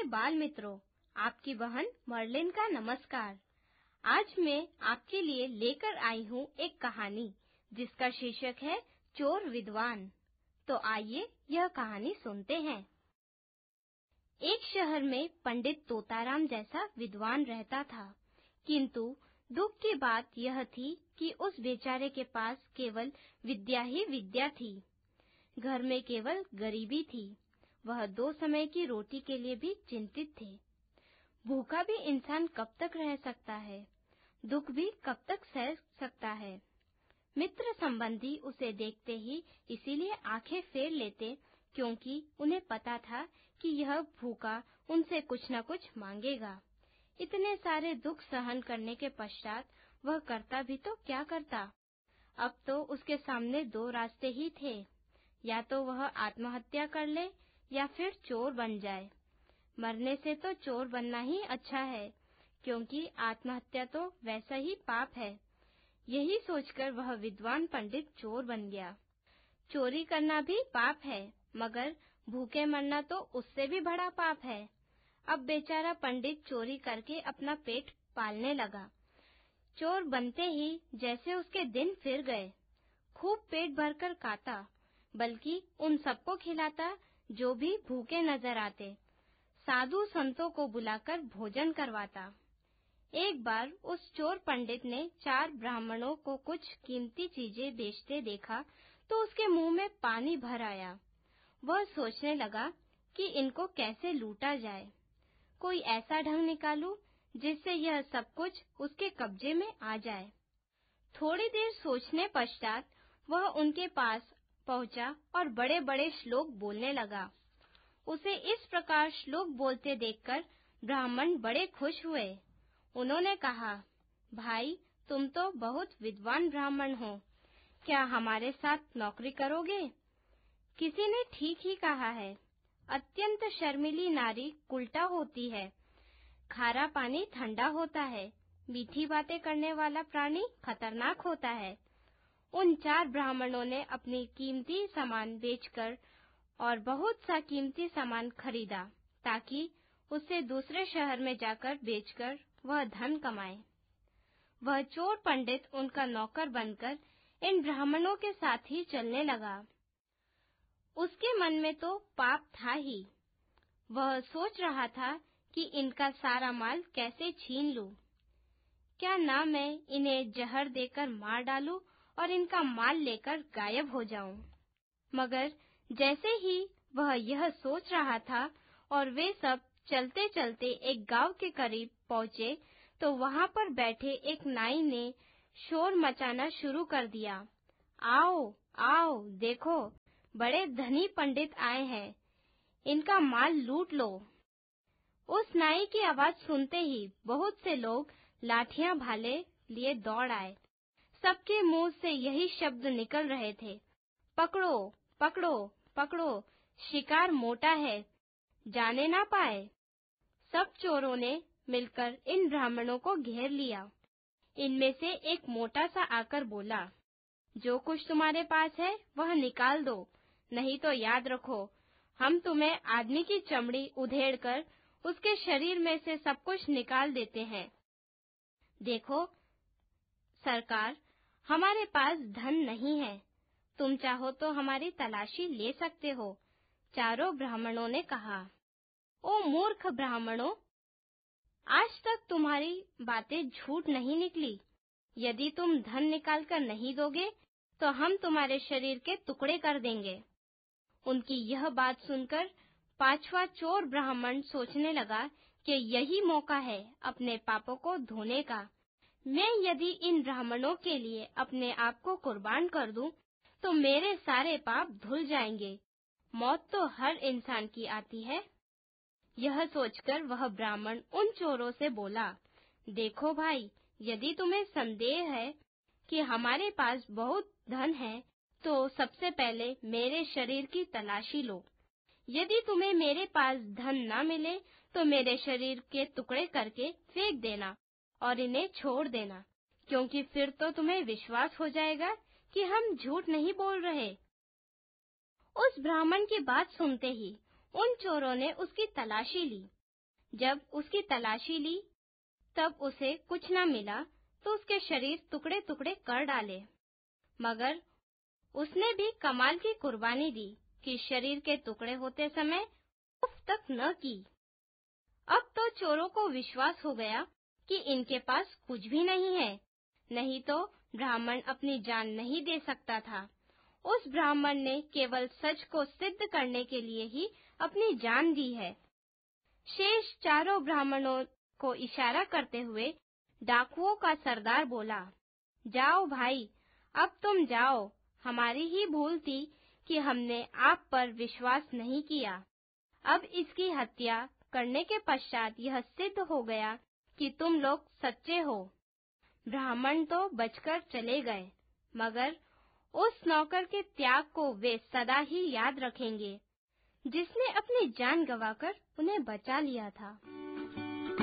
बाल मित्रों, आपकी बहन मर्लिन का नमस्कार। आज मैं आपके लिए लेकर आई हूँ एक कहानी जिसका शीर्षक है चोर विद्वान। तो आइए यह कहानी सुनते हैं। एक शहर में पंडित तोताराम जैसा विद्वान रहता था, किंतु दुख की बात यह थी कि उस बेचारे के पास केवल विद्या ही विद्या थी। घर में केवल गरीबी थी। वह 2 समय की रोटी के लिए भी चिंतित थे। भूखा भी इंसान कब तक रह सकता है, दुख भी कब तक सह सकता है। मित्र संबंधी उसे देखते ही इसीलिए आंखें फेर लेते, क्योंकि उन्हें पता था कि यह भूखा उनसे कुछ न कुछ मांगेगा। इतने सारे दुख सहन करने के पश्चात वह करता भी तो क्या करता। अब तो उसके सामने 2 रास्ते ही थे, या तो वह आत्महत्या कर ले या फिर चोर बन जाए। मरने से तो चोर बनना ही अच्छा है, क्योंकि आत्महत्या तो वैसा ही पाप है। यही सोचकर वह विद्वान पंडित चोर बन गया। चोरी करना भी पाप है, मगर भूखे मरना तो उससे भी बड़ा पाप है। अब बेचारा पंडित चोरी करके अपना पेट पालने लगा। चोर बनते ही जैसे उसके दिन फिर गए। खूब पेट भरकर खाता, बल्कि उन सबको खिलाता जो भी भूखे नजर आते। साधु संतों को बुलाकर भोजन करवाता। एक बार उस चोर पंडित ने 4 ब्राह्मणों को कुछ कीमती चीजें बेचते देखा तो उसके मुंह में पानी भर आया। वह सोचने लगा कि इनको कैसे लूटा जाए। कोई ऐसा ढंग निकालूं जिससे यह सब कुछ उसके कब्जे में आ जाए। थोड़ी देर सोचने पश्चात वह उनके पास पहुंचा और बड़े-बड़े श्लोक बोलने लगा। उसे इस प्रकार श्लोक बोलते देखकर ब्राह्मण बड़े खुश हुए। उन्होंने कहा, भाई, तुम तो बहुत विद्वान ब्राह्मण हो, क्या हमारे साथ नौकरी करोगे? किसी ने ठीक ही कहा है, अत्यंत शर्मीली नारी उल्टा होती है, खारा पानी ठंडा होता है, मीठी बातें करने वाला प्राणी खतरनाक होता है। उन 4 ब्राह्मणों ने अपनी कीमती सामान बेचकर और बहुत सा कीमती सामान खरीदा, ताकि उसे दूसरे शहर में जाकर बेचकर वह धन कमाए। वह चोर पंडित उनका नौकर बनकर इन ब्राह्मणों के साथ ही चलने लगा। उसके मन में तो पाप था ही। वह सोच रहा था कि इनका सारा माल कैसे छीन लूं। क्या ना मैं इन्हें जहर देकर मार डालूं और इनका माल लेकर गायब हो जाऊं। मगर जैसे ही वह यह सोच रहा था और वे सब चलते-चलते एक गांव के करीब पहुंचे, तो वहां पर बैठे एक नाई ने शोर मचाना शुरू कर दिया। आओ, आओ, देखो, बड़े धनी पंडित आए हैं, इनका माल लूट लो। उस नाई की आवाज सुनते ही बहुत से लोग लाठियां भाले लिए दौड़ आए। सबके मुंह से यही शब्द निकल रहे थे, पकड़ो, पकड़ो, पकड़ो, शिकार मोटा है, जाने ना पाए। सब चोरों ने मिलकर इन ब्राह्मणों को घेर लिया। इनमें से एक मोटा सा आकर बोला, जो कुछ तुम्हारे पास है वह निकाल दो, नहीं तो याद रखो, हम तुम्हें आदमी की चमड़ी उधेड़कर उसके शरीर में से सब कुछ निकाल देते हैं। देखो सरकार, हमारे पास धन नहीं है, तुम चाहो तो हमारी तलाशी ले सकते हो। चारों ब्राह्मणों ने कहा, ओ मूर्ख ब्राह्मणों, आज तक तुम्हारी बातें झूठ नहीं निकली। यदि तुम धन निकाल कर नहीं दोगे तो हम तुम्हारे शरीर के टुकड़े कर देंगे। उनकी यह बात सुनकर 5वां चोर ब्राह्मण सोचने लगा कि यही मौका है अपने पापों को धोने का। मैं यदि इन ब्राह्मणों के लिए अपने आप को कुर्बान कर दूं, तो मेरे सारे पाप धुल जाएंगे। मौत तो हर इंसान की आती है। यह सोचकर वह ब्राह्मण उन चोरों से बोला, देखो भाई, यदि तुम्हें संदेह है कि हमारे पास बहुत धन है, तो सबसे पहले मेरे शरीर की तलाशी लो। यदि तुम्हें मेरे पास धन न मिले, तो मेरे शरीर के टुकड़े करके फेंक देना और इन्हें छोड़ देना, क्योंकि फिर तो तुम्हें विश्वास हो जाएगा कि हम झूठ नहीं बोल रहे। उस ब्राह्मण की बात सुनते ही उन चोरों ने उसकी तलाशी ली। जब उसकी तलाशी ली तब उसे कुछ न मिला तो उसके शरीर टुकड़े टुकड़े कर डाले, मगर उसने भी कमाल की कुर्बानी दी कि शरीर के टुकड़े होते समय उफ तक न की। अब तो चोरों को विश्वास हो गया कि इनके पास कुछ भी नहीं है, नहीं तो ब्राह्मण अपनी जान नहीं दे सकता था। उस ब्राह्मण ने केवल सच को सिद्ध करने के लिए ही अपनी जान दी है। शेष चारों ब्राह्मणों को इशारा करते हुए डाकुओं का सरदार बोला, जाओ भाई, अब तुम जाओ। हमारी ही भूल थी कि हमने आप पर विश्वास नहीं किया। अब इसकी हत्या करने के पश्चात यह सिद्ध हो गया कि तुम लोग सच्चे हो। ब्राह्मण तो बचकर चले गए, मगर उस नौकर के त्याग को वे सदा ही याद रखेंगे, जिसने अपनी जान गंवाकर उन्हें बचा लिया था।